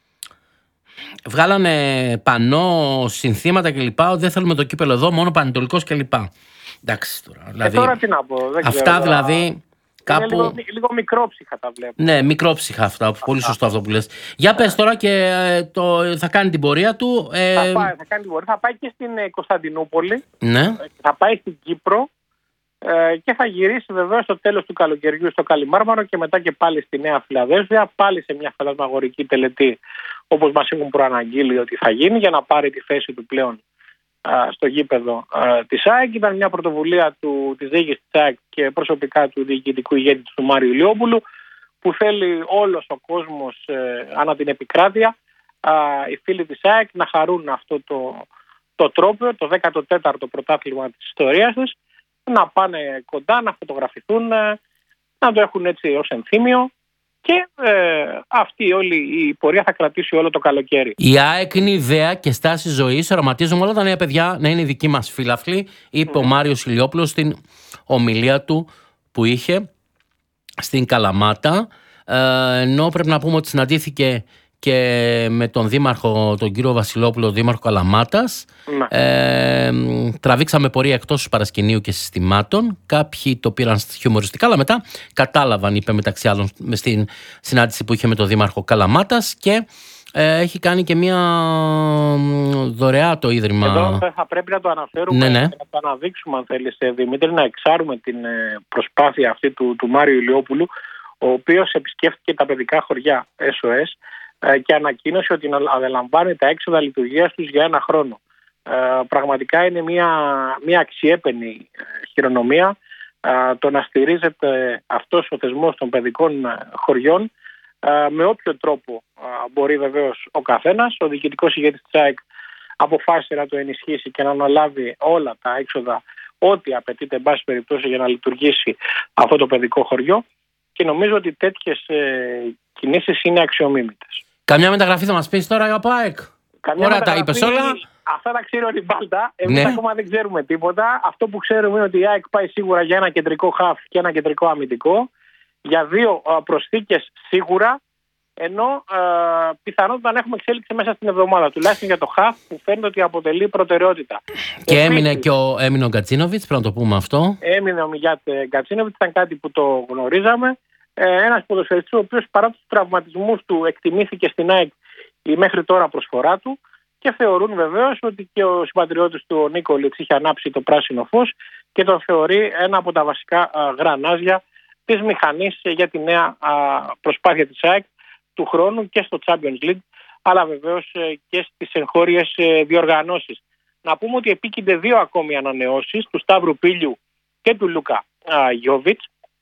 B: βγάλανε πανό, συνθήματα κλπ. Δεν θέλουμε το κύπελο εδώ, μόνο Πανετολικός κλπ. Εντάξει τώρα. Δηλαδή,
D: τώρα τι να πω, δεν
B: αυτά
D: ξέρω,
B: δηλαδή κάπου.
D: Λίγο μικρόψυχα τα βλέπω.
B: Ναι, μικρόψυχα αυτά. Πολύ σωστό αυτό που λες. Για πες τώρα και θα κάνει την πορεία του.
D: Θα κάνει την πορεία. Θα πάει και στην Κωνσταντινούπολη.
B: Ναι.
D: Θα πάει στην Κύπρο και θα γυρίσει βεβαίως στο τέλος του καλοκαιριού στο Καλιμάρμαρο και μετά και πάλι στη Νέα Φιλαδέλφια, πάλι σε μια φαντασμαγορική τελετή, όπως μας έχουν προαναγγείλει ότι θα γίνει, για να πάρει τη θέση του πλέον στο γήπεδο της ΑΕΚ. Ήταν μια πρωτοβουλία της διοίκησης της ΑΕΚ και προσωπικά του διοικητικού ηγέτη του Μάριου Ηλιόπουλου, που θέλει όλος ο κόσμος ανά την επικράτεια, οι φίλοι της ΑΕΚ, να χαρούν αυτό το τρόπαιο, το 14ο πρωτάθλημα της ιστορίας της, να πάνε κοντά, να φωτογραφηθούν, να το έχουν έτσι ως ενθύμιο. Και αυτή όλη η πορεία θα κρατήσει όλο το καλοκαίρι.
B: Η ΑΕΚ είναι ιδέα και στάση ζωής. Οραματίζουμε όλα τα νέα παιδιά να είναι δικοί μας φίλαθλοι, είπε ο Μάριος Ηλιόπουλος στην ομιλία του που είχε στην Καλαμάτα. Ενώ πρέπει να πούμε ότι συναντήθηκε και με τον δήμαρχο, τον κύριο Βασιλόπουλο, δήμαρχο Καλαμάτας. Τραβήξαμε πορεία εκτός παρασκηνίου και συστημάτων. Κάποιοι το πήραν χιουμοριστικά, αλλά μετά κατάλαβαν, είπε μεταξύ άλλων, στην συνάντηση που είχε με τον δήμαρχο Καλαμάτας, και έχει κάνει και μια δωρεά το Ίδρυμα.
D: Εδώ θα πρέπει να το αναφέρουμε,
B: ναι.
D: Να το αναδείξουμε, αν θέλεις, Δημήτρη, να εξάρουμε την προσπάθεια αυτή του Μάριου Ηλιόπουλου, ο οποίος επισκέφθηκε τα παιδικά χωριά SOS και ανακοίνωσε ότι αναλαμβάνει τα έξοδα λειτουργίας τους για 1 χρόνο. Πραγματικά είναι μια αξιέπαινη χειρονομία το να στηρίζεται αυτός ο θεσμός των παιδικών χωριών με όποιο τρόπο μπορεί βεβαίως ο καθένας. Ο διοικητικός ηγέτης της ΑΕΚ αποφάσισε να το ενισχύσει και να αναλάβει όλα τα έξοδα, ό,τι απαιτείται εν πάση περιπτώσει για να λειτουργήσει αυτό το παιδικό χωριό, και νομίζω ότι τέτοιες κινήσεις είναι αξιομίμητες.
B: Καμιά μεταγραφή θα μας πεις τώρα από ΑΕΚ? Ωραία, τα είπες όλα.
D: Αυτά τα ξέρει όλη η μπάλτα. Εμείς ακόμα δεν ξέρουμε τίποτα. Αυτό που ξέρουμε είναι ότι η ΑΕΚ πάει σίγουρα για ένα κεντρικό χαφ και ένα κεντρικό αμυντικό, για 2 προσθήκες σίγουρα, ενώ πιθανότατα να έχουμε εξέλιξη μέσα στην εβδομάδα, τουλάχιστον για το χαφ, που φαίνεται ότι αποτελεί προτεραιότητα.
B: Και έμεινε ο Γκατσίνοβιτς, πρέπει να το πούμε αυτό.
D: Έμεινε ο Μιγιάτ Γκατσίνοβιτς, ήταν κάτι που το γνωρίζαμε. Ένας ποδοσφαιριστής ο οποίος παρά τους τραυματισμούς του εκτιμήθηκε στην ΑΕΚ η μέχρι τώρα προσφορά του, και θεωρούν βεβαίως ότι και ο συμπατριώτης του, ο Νίκολιτς, είχε ανάψει το πράσινο φως και τον θεωρεί ένα από τα βασικά γρανάζια της μηχανής για τη νέα προσπάθεια της ΑΕΚ του χρόνου και στο Champions League, αλλά βεβαίως και στις εγχώριες διοργανώσεις. Να πούμε ότι επίκυνται 2 ακόμη ανανεώσεις, του Σταύρου Πίλιου και του Λούκα Γιόβιτς.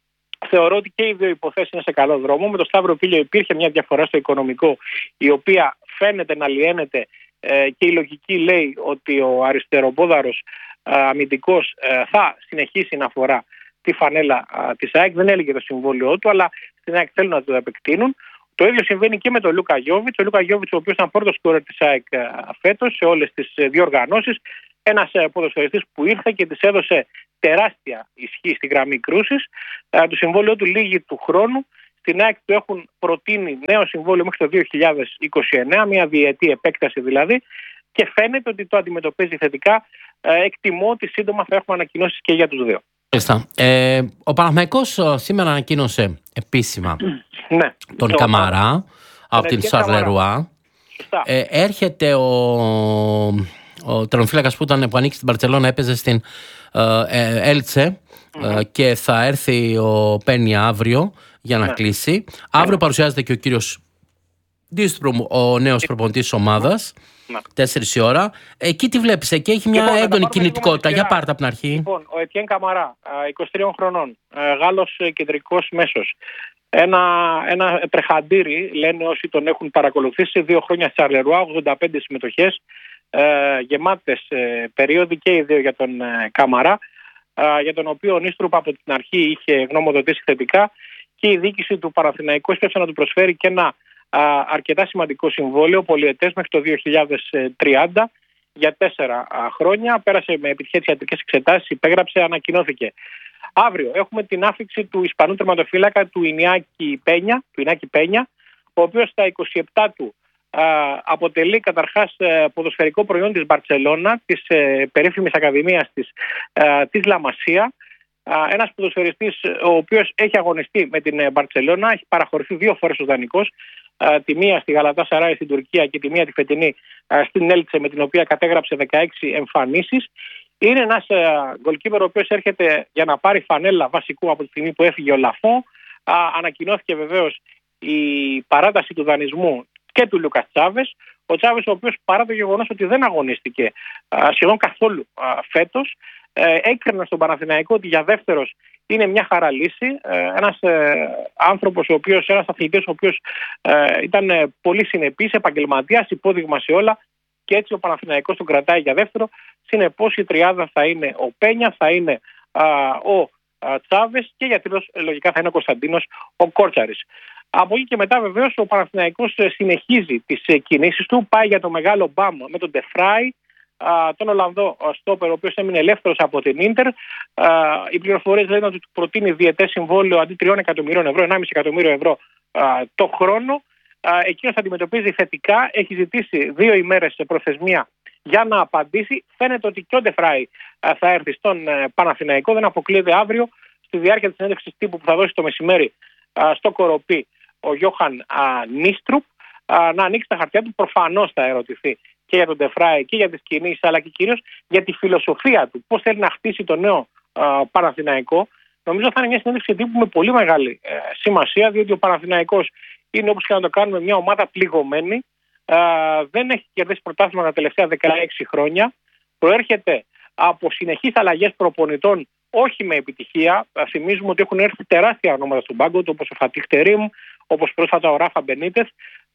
D: Θεωρώ ότι και οι δύο υποθέσεις είναι σε καλό δρόμο. Με τον Σταύρο Πήλιο υπήρχε μια διαφορά στο οικονομικό, η οποία φαίνεται να λιένεται, και η λογική λέει ότι ο αριστεροπόδαρος αμυντικός θα συνεχίσει να φορά τη φανέλα της ΑΕΚ. Δεν έλεγε το συμβόλαιό του, αλλά στην ΑΕΚ θέλουν να το επεκτείνουν. Το ίδιο συμβαίνει και με τον Λούκα Γιόβιτς. Ο Λούκα Γιόβιτς, ο οποίος ήταν πρώτος σκόρερ της ΑΕΚ φέτος σε όλες τις διοργανώσεις. Ένας ποδοσφαιριστής που ήρθε και της έδωσε τεράστια ισχύ στη γραμμή κρούσης. Το συμβόλαιο του λήγει του χρόνου. Στην ΑΕΚ του έχουν προτείνει νέο συμβόλαιο μέχρι το 2029, μια διετή επέκταση δηλαδή, και φαίνεται ότι το αντιμετωπίζει θετικά. Εκτιμώ ότι σύντομα θα έχουμε ανακοινώσεις και για τους δύο.
B: Ο Παναθηναϊκός σήμερα ανακοίνωσε επίσημα τον Καμαρά από την Σαρλερουά. Έρχεται ο τερματοφύλακας που ανήκει στην Μπαρτσελόνα, έπαιζε στην Έλτσε, και θα έρθει ο Πένια αύριο για να κλείσει. Αύριο παρουσιάζεται και ο κύριος Ντίστρουμ, ο νέος προπονητής της ομάδας, 4 η ώρα. Εκεί τη βλέπεις, εκεί έχει μια έντονη κινητικότητα. Για πάρτε από την αρχή.
D: Λοιπόν, ο Ετιέν Καμαρά, 23 χρονών, Γάλλος κεντρικός μέσος. Ένα τρεχαντήρι, λένε όσοι τον έχουν παρακολουθήσει, 2 χρόνια στη Σαρλερουά, 85 συμμετοχές, γεμάτες περίοδοι και οι δύο για τον Καμαρά, για τον οποίο ο Νίστρουπ από την αρχή είχε γνωμοδοτήσει θετικά, και η διοίκηση του Παναθηναϊκού έπρεπε να του προσφέρει και ένα αρκετά σημαντικό συμβόλαιο πολυετές μέχρι το 2030 για 4 χρόνια. Πέρασε με επιτυχία τις ιατρικές εξετάσεις, υπέγραψε, ανακοινώθηκε. Αύριο έχουμε την άφιξη του Ισπανού τερματοφύλακα του Ινιάκη Πένια, ο οποίος στα 27 του αποτελεί καταρχάς ποδοσφαιρικό προϊόν της Μπαρτσελώνα, της περίφημης ακαδημίας της Λαμασία. Ένας ποδοσφαιριστής ο οποίος έχει αγωνιστεί με την Μπαρτσελώνα, έχει παραχωρηθεί 2 φορές ως δανεικός, τη μία στη Γαλατά Σαράι στην Τουρκία και τη μία τη φετινή στην Έλτσε, με την οποία κατέγραψε 16 εμφανίσεις. Είναι ένας γκολκίπερ ο οποίος έρχεται για να πάρει φανέλα βασικού από τη στιγμή που έφυγε ο Λαφό. Ανακοινώθηκε βεβαίως η παράταση του δανεισμού και του Λούκας Τσάβες. Ο Τσάβες, ο οποίος παρά το γεγονός ότι δεν αγωνίστηκε σχεδόν καθόλου φέτος, έκρινε στον Παναθηναϊκό ότι για δεύτερος είναι μια χαρά λύση. Ένας άνθρωπος, ένας αθλητής ο οποίος ήταν πολύ συνεπής, επαγγελματίας, υπόδειγμα σε όλα, και έτσι ο Παναθηναϊκός τον κρατάει για δεύτερο. Συνεπώς η τριάδα θα είναι ο Πένια, θα είναι ο Τσάβες, και για τρίτος λογικά θα είναι ο Κωνσταντίνος ο Κόρτσαρης. Από εκεί και μετά βεβαίως ο Παναθηναϊκός συνεχίζει τις κινήσεις του, πάει για το μεγάλο μπαμ με τον Ντεφράι, τον Ολλανδό στόπερ, ο οποίος έμεινε ελεύθερος από την Ίντερ. Οι πληροφορίες λένε ότι του προτείνει διετές συμβόλαιο αντί 3 εκατομμυρίων ευρώ, 1,5 εκατομμύριο ευρώ το χρόνο. Εκείνος αντιμετωπίζει θετικά, έχει ζητήσει 2 ημέρες σε προθεσμία για να απαντήσει. Φαίνεται ότι και ο Ντεφράι θα έρθει στον Παναθηναϊκό, δεν αποκλείεται αύριο στη διάρκεια της συνέντευξης τύπου που θα δώσει το μεσημέρι στο Κοροπή ο Γιώχαν Νίστρουπ να ανοίξει τα χαρτιά του. Προφανώς θα ερωτηθεί και για τον Ντεφράι και για τις κινήσεις, αλλά και κυρίως για τη φιλοσοφία του, πώς θέλει να χτίσει το νέο Παναθηναϊκό. Νομίζω θα είναι μια συνέντευξη τύπου με πολύ μεγάλη σημασία, διότι ο Παναθηναϊκός είναι, όπως και να το κάνουμε, μια ομάδα πληγωμένη. Δεν έχει κερδίσει πρωτάθλημα τα τελευταία 16 χρόνια. Προέρχεται από συνεχείς αλλαγές προπονητών, όχι με επιτυχία. Θυμίζουμε ότι έχουν έρθει τεράστια ονόματα στον πάγκο του, όπως ο Φατίχ Τερίμ, όπως πρόσφατα ο Ράφα Μπενίτεθ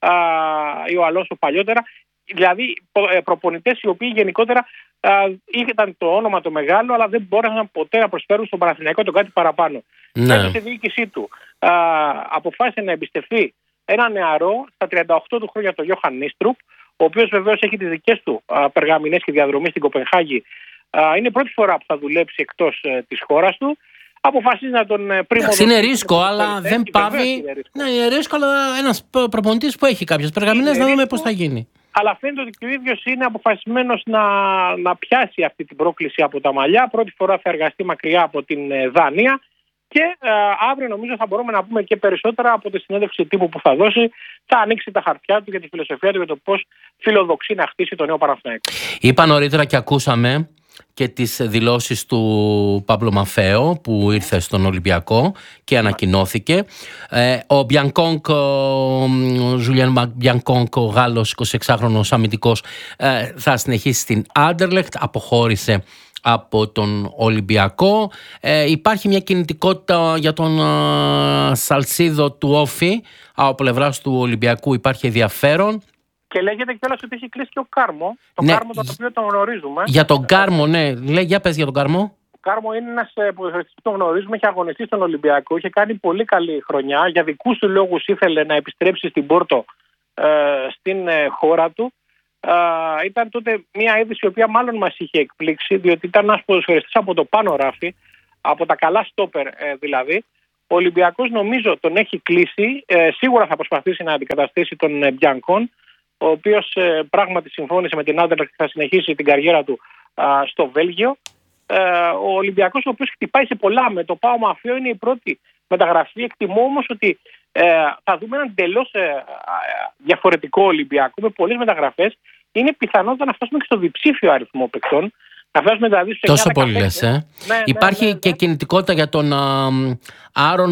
D: ή ο Αλόνσο παλιότερα. Δηλαδή προπονητές οι οποίοι γενικότερα ήταν το όνομα το μεγάλο, αλλά δεν μπόρεσαν ποτέ να προσφέρουν στον Παναθηναϊκό το κάτι παραπάνω. Μέσα στη διοίκησή του αποφάσισε να εμπιστευτεί ένα νεαρό στα 38 του χρόνια, τον Γιώχαν Νίστρουπ, ο οποίος βεβαίως έχει τις δικές του περγαμηνές και διαδρομή στην Κοπενχάγη. Είναι η πρώτη φορά που θα δουλέψει εκτός της χώρας του. Αποφασίζει να τον πριμοδοτήσει.
B: Είναι ρίσκο, αλλά δεν πάβει. Είναι ρίσκο, αλλά ένας προπονητής που έχει κάποιες περγαμηνές, να δούμε πώς θα γίνει.
D: Αλλά φαίνεται ότι και ο ίδιος είναι αποφασισμένος να πιάσει αυτή την πρόκληση από τα μαλλιά. Πρώτη φορά θα εργαστεί μακριά από την Δανία. Και αύριο νομίζω θα μπορούμε να πούμε και περισσότερα από τη συνέντευξη τύπου που θα δώσει. Θα ανοίξει τα χαρτιά του για τη φιλοσοφία του, για το πώς φιλοδοξεί να χτίσει το νέο Παναθηναϊκό.
B: Είπα νωρίτερα και ακούσαμε και τις δηλώσεις του Παύλο Μαφαίο που ήρθε στον Ολυμπιακό και ανακοινώθηκε. Ο Μπιανκόνκ, ο Ζουλιάν Μπιανκόνκ, ο Γάλλος 26χρονος αμυντικός, θα συνεχίσει στην Άντερλεχτ. Αποχώρησε από τον Ολυμπιακό. Υπάρχει μια κινητικότητα για τον Σαλσίδο του Όφη. Από πλευράς του Ολυμπιακού υπάρχει ενδιαφέρον.
D: Και λέγεται κιόλας ότι έχει κλείσει και ο Κάρμο. Κάρμο τον οποίο τον γνωρίζουμε.
B: Για τον Κάρμο, ναι. Για πες για τον Κάρμο.
D: Ο Κάρμο είναι ένας ποδοσφαιριστής που τον γνωρίζουμε. Έχει αγωνιστεί στον Ολυμπιακό. Είχε κάνει πολύ καλή χρονιά. Για δικούς του λόγους ήθελε να επιστρέψει στην Πόρτο, στην χώρα του. Ήταν τότε μια είδηση η οποία μάλλον μας είχε εκπλήξει, διότι ήταν ένας ποδοσφαιριστής από το πάνω ράφι, από τα καλά στόπερ δηλαδή. Ο Ολυμπιακός νομίζω τον έχει κλείσει. Σίγουρα θα προσπαθήσει να αντικαταστήσει τον Μπιανκόν, ο οποίος πράγματι συμφώνησε με την Άντερλεχτ και θα συνεχίσει την καριέρα του στο Βέλγιο. Ο Ολυμπιακός, ο οποίος χτυπάει σε πολλά, με το ΠΑΟ Μαφιό είναι η πρώτη μεταγραφή. Εκτιμώ όμως ότι θα δούμε έναν εντελώς διαφορετικό Ολυμπιακό με πολλές μεταγραφές. Είναι πιθανότητα να φτάσουμε και στο διψήφιο αριθμό παικτών. Να φτάσουμε δηλαδή στους 9-15.
B: Τόσο πολύ λες, Υπάρχει και κινητικότητα για τον Άρον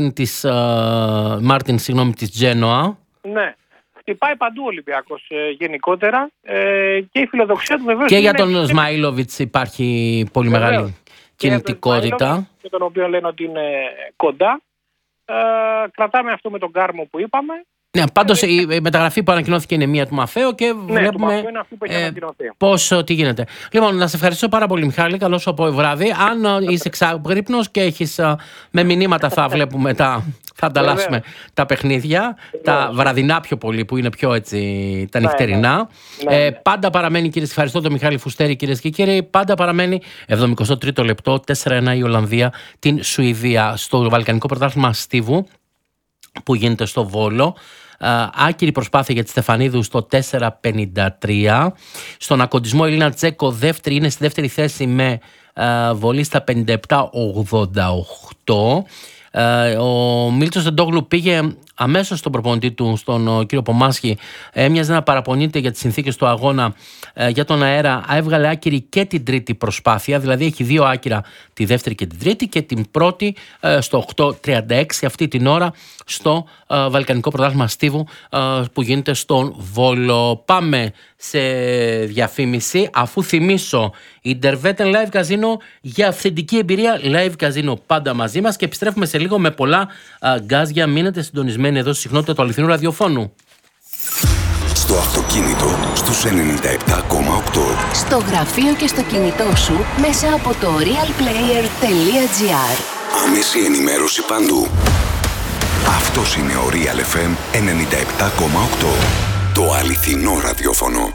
B: Μάρτιν της Τζένοα.
D: Ναι. Χτυπάει παντού ο Ολυμπιακός γενικότερα και η φιλοδοξία του βεβαίως.
B: Και για τον Σμαήλοβιτς υπάρχει πολύ μεγάλη κινητικότητα.
D: Και τον οποίο λένε ότι είναι κοντά. Κρατάμε αυτό με τον Κάρμο που είπαμε.
B: Ναι, πάντως η μεταγραφή που ανακοινώθηκε είναι μία του Μαφέο και βλέπουμε τι γίνεται. Λοιπόν, να σε ευχαριστήσω πάρα πολύ, Μιχάλη. Καλό σου βράδυ. Αν είσαι ξαγρύπνος και έχεις με μηνύματα, θα βλέπουμε θα ανταλλάσσουμε τα παιχνίδια, τα βραδινά πιο πολύ, που είναι πιο έτσι τα νυχτερινά. Πάντα παραμένει, κύριε, ευχαριστώ τον Μιχάλη Φουστέρη, κυρίες και κύριοι. Πάντα παραμένει 73ο λεπτό, 4-1 η Ολλανδία την Σουηδία στο Βαλκανικό Πρωτάθλημα Στίβου που γίνεται στο Βόλο. Άκυρη προσπάθεια για τη Στεφανίδου στο 4-53. Στον ακοντισμό η Ελίνα Τσέκο είναι στη δεύτερη θέση με βολή στα 57-88. Ο Μίλτσος Εντόγλου πήγε αμέσως στον προπονητή του, στον κύριο Πομάσχη. Έμοιαζε να παραπονείται για τις συνθήκες του αγώνα για τον αέρα. Έβγαλε άκυρη και την τρίτη προσπάθεια, δηλαδή έχει δύο άκυρα, τη δεύτερη και την τρίτη, και την πρώτη στο 8.36 αυτή την ώρα στο Βαλκανικό Πρωτάθλημα Στίβου που γίνεται στον Βόλο. Πάμε σε διαφήμιση, αφού θυμίσω Interveten Live Casino για αυθεντική εμπειρία. Live Casino πάντα μαζί μας και επιστρέφουμε σε λίγο με πολλά γκάζια. Μείνετε συντονισμένοι εδώ στη συχνότητα του αληθινού ραδιοφώνου.
A: Στο αυτοκίνητο στους 97,8.
E: Στο γραφείο και στο κινητό σου μέσα από το realplayer.gr.
A: Άμεση ενημέρωση παντού. Αυτός είναι ο Real FM 97,8. Το αληθινό ραδιόφωνο.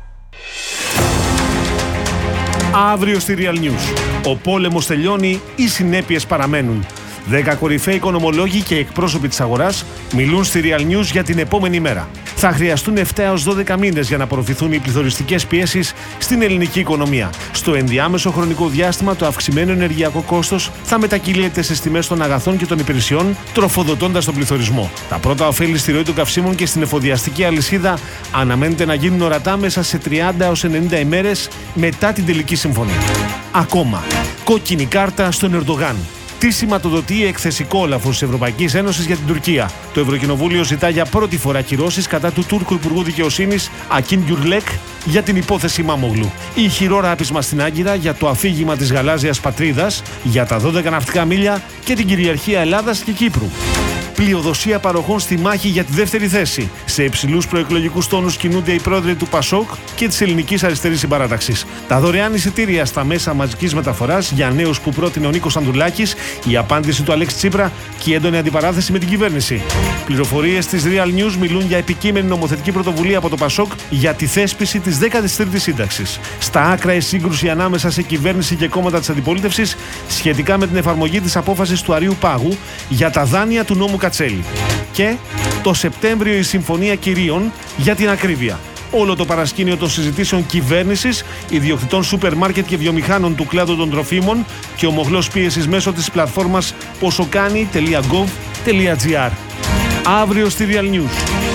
F: Αύριο στη Real News. Ο πόλεμος τελειώνει, οι συνέπειες παραμένουν. 10 κορυφαίοι οικονομολόγοι και εκπρόσωποι της αγοράς μιλούν στη Real News για την επόμενη μέρα. Θα χρειαστούν 7 έως 12 μήνες για να απορροφηθούν οι πληθωριστικές πιέσεις στην ελληνική οικονομία. Στο ενδιάμεσο χρονικό διάστημα, το αυξημένο ενεργειακό κόστος θα μετακυλείται στις τιμές των αγαθών και των υπηρεσιών, τροφοδοτώντας τον πληθωρισμό. Τα πρώτα ωφέλη στη ροή των καυσίμων και στην εφοδιαστική αλυσίδα αναμένεται να γίνουν ορατά μέσα σε 30 έως 90 ημέρες μετά την τελική συμφωνία. Ακόμα, κόκκινη κάρτα στον Ερντογάν. Τι σηματοδοτεί η εκθεσικό όλαφος της Ευρωπαϊκής Ένωσης για την Τουρκία. Το Ευρωκοινοβούλιο ζητά για πρώτη φορά κυρώσεις κατά του Τούρκου Υπουργού Δικαιοσύνης Ακίν Γκιουρλέκ για την υπόθεση Μάμογλου. Ηχηρό ράπισμα στην Άγκυρα για το αφήγημα της γαλάζιας πατρίδας, για τα 12 ναυτικά μίλια και την κυριαρχία Ελλάδας και Κύπρου. Πλειοδοσία παροχών στη μάχη για τη δεύτερη θέση. Σε υψηλούς προεκλογικούς τόνους κινούνται οι πρόεδροι του ΠΑΣΟΚ και της Ελληνικής Αριστερής Συμπαράταξης. Τα δωρεάν εισιτήρια στα μέσα μαζικής μεταφοράς για νέους που πρότεινε ο Νίκος Ανδρουλάκης, η απάντηση του Αλέξη Τσίπρα και η έντονη αντιπαράθεση με την κυβέρνηση. Πληροφορίες της Real News μιλούν για επικείμενη νομοθετική πρωτοβουλία από το ΠΑΣΟΚ για τη θέσπιση της 13ης σύνταξης. Στα άκρα η σύγκρουση ανάμεσα σε κυβέρνηση και κόμματα της αντιπολίτευσης σχετικά με την εφαρμογή της απόφασης του Αρείου Πάγου για τα δάνεια του νόμου Κατσέλη. Και το Σεπτέμβριο η Συμφωνία Κυρίων για την ακρίβεια. Όλο το παρασκήνιο των συζητήσεων κυβέρνησης, ιδιοκτητών σούπερ μάρκετ και βιομηχάνων του κλάδου των τροφίμων και ομοχλός πίεσης μέσω της πλατφόρμας ποσοκάνη.gov.gr. Αύριο στη Real News.